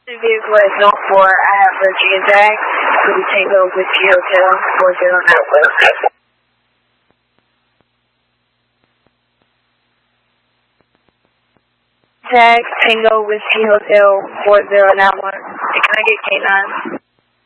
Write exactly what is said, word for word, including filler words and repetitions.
Vehicle at zero four, I have Virginia Tag, City Tango Whiskey Hotel, four zero nine one. Tag, Tango Whiskey Hotel, four zero nine one. Can I get K nine?